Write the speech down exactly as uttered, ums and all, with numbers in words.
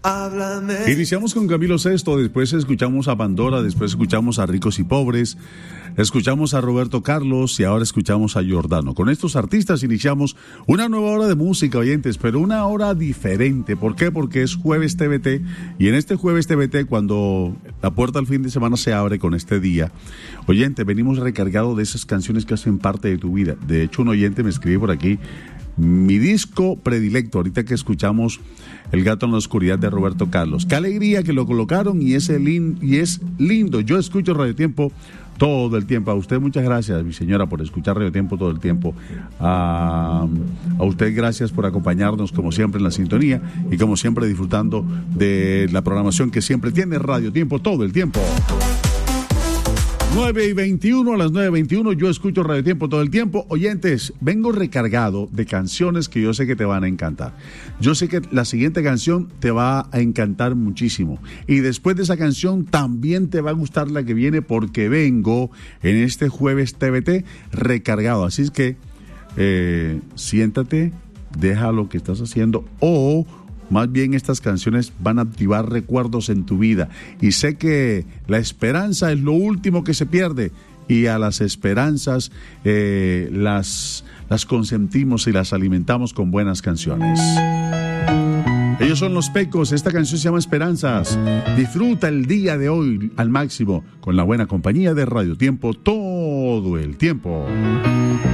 Háblame. Iniciamos con Camilo Sesto, después escuchamos a Pandora, después escuchamos a Ricos y Pobres, escuchamos a Roberto Carlos y ahora escuchamos a Giordano. Con estos artistas iniciamos una nueva hora de música, oyentes, pero una hora diferente. ¿Por qué? Porque es Jueves T V T y en este Jueves T V T, cuando la puerta al fin de semana se abre con este día, oyente, venimos recargados de esas canciones que hacen parte de tu vida. De hecho, un oyente me escribe por aquí: mi disco predilecto, ahorita que escuchamos El gato en la oscuridad de Roberto Carlos. Qué alegría que lo colocaron y es, el y es lindo. Yo escucho Radio Tiempo todo el tiempo. A usted muchas gracias, mi señora, por escuchar Radio Tiempo todo el tiempo. A, a usted gracias por acompañarnos como siempre en la sintonía y como siempre disfrutando de la programación que siempre tiene Radio Tiempo todo el tiempo. nueve y veintiuno, a las nueve y veintiuno, yo escucho Radio Tiempo todo el tiempo. Oyentes, vengo recargado de canciones que yo sé que te van a encantar. Yo sé que la siguiente canción te va a encantar muchísimo. Y después de esa canción también te va a gustar la que viene, porque vengo en este Jueves T V T recargado. Así es que eh, siéntate, deja lo que estás haciendo o... más bien estas canciones van a activar recuerdos en tu vida. Y sé que la esperanza es lo último que se pierde. Y a las esperanzas eh, las, las consentimos y las alimentamos con buenas canciones. Ellos son Los Pecos. Esta canción se llama Esperanzas. Disfruta el día de hoy al máximo con la buena compañía de Radio Tiempo todo el tiempo.